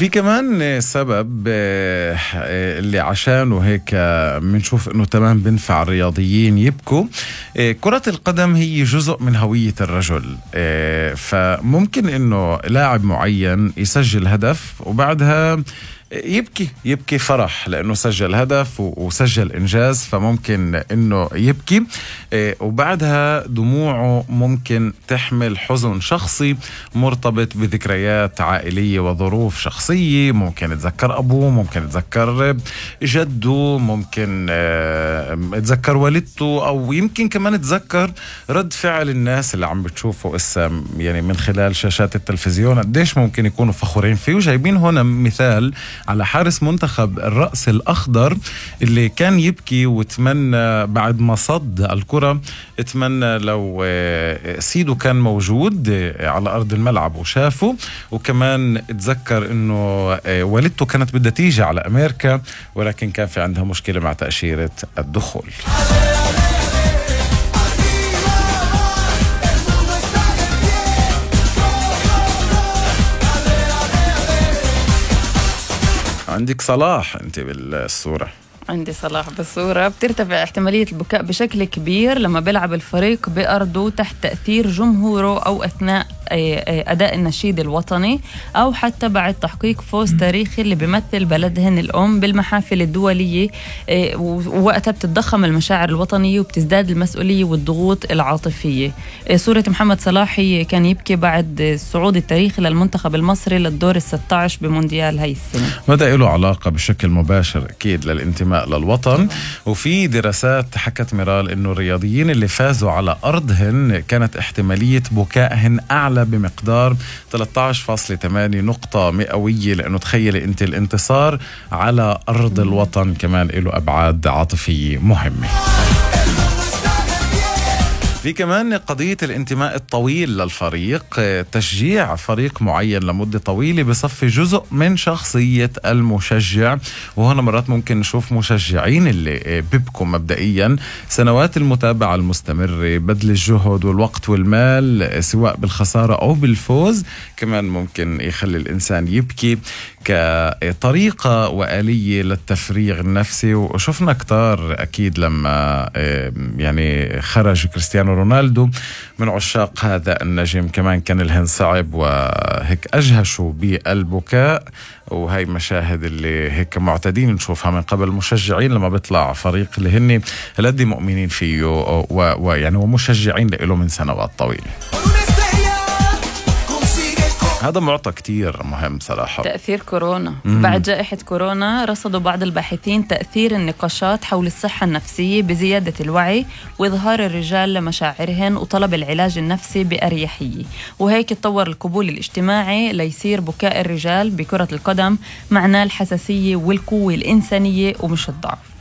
في كمان سبب اللي عشانه هيك منشوف انه تمام بنفع الرياضيين يبكوا. كرة القدم هي جزء من هوية الرجل، فممكن انه لاعب معين يسجل هدف وبعدها يبكي فرح لأنه سجل هدف وسجل إنجاز، فممكن إنه يبكي. وبعدها دموعه ممكن تحمل حزن شخصي مرتبط بذكريات عائلية وظروف شخصية. ممكن يتذكر أبوه، ممكن يتذكر جده، ممكن يتذكر والدته، أو يمكن كمان يتذكر رد فعل الناس اللي عم بتشوفه إسا يعني من خلال شاشات التلفزيون قديش ممكن يكونوا فخورين فيه. وجايبين هنا مثال على حارس منتخب الرأس الأخضر اللي كان يبكي وتمنى بعد ما صد الكرة، اتمنى لو سيدو كان موجود على أرض الملعب وشافه. وكمان اتذكر انه والدته كانت بدها تيجي على أمريكا ولكن كان في عندها مشكلة مع تأشيرة الدخول. عندك صلاح انت بالصورة. عندي صلاح بالصورة. بترتفع احتمالية البكاء بشكل كبير لما بيلعب الفريق بأرضه تحت تأثير جمهوره أو أثناء أداء النشيد الوطني، أو حتى بعد تحقيق فوز تاريخي اللي بيمثل بلدهن الأم بالمحافل الدولية. ووقتها بتتضخم المشاعر الوطنية وبتزداد المسؤولية والضغوط العاطفية. صورة محمد صلاح كان يبكي بعد الصعود التاريخي للمنتخب المصري للدور 16 بمونديال هاي السنة. بدأ له علاقة بشكل مباشر أكيد للانتماء للوطن. وفي دراسات حكت ميرال إنه الرياضيين اللي فازوا على أرضهن كانت احتمالية بكائهن أعلى بمقدار 13.8 نقطة مئوية، لأنه تخيلي أنت الانتصار على أرض الوطن كمان له أبعاد عاطفية مهمة. في كمان قضية الانتماء الطويل للفريق. تشجيع فريق معين لمدة طويلة بصفي جزء من شخصية المشجع. وهنا مرات ممكن نشوف مشجعين اللي بيبكوا مبدئيا. سنوات المتابعة المستمرة، بذل الجهد والوقت والمال سواء بالخسارة أو بالفوز كمان ممكن يخلي الإنسان يبكي كطريقة وآلية للتفريغ النفسي. وشفنا كتار أكيد لما يعني خرج كريستيانو رونالدو من عشاق هذا النجم كمان كان لهن صعب وهيك أجهشوا بالبكاء. وهي مشاهد اللي هيك معتادين نشوفها من قبل المشجعين لما بيطلع فريق اللي هن هالقد مؤمنين فيه ويعني ومشجعين له من سنوات طويلة. هذا معطى كتير مهم صراحة. تأثير كورونا. بعد جائحة كورونا رصدوا بعض الباحثين تأثير النقاشات حول الصحة النفسية بزيادة الوعي وإظهار الرجال لمشاعرهن وطلب العلاج النفسي بأريحية. وهيك تطور القبول الاجتماعي ليصير بكاء الرجال بكرة القدم معناه الحساسية والقوة الإنسانية ومش الضعف.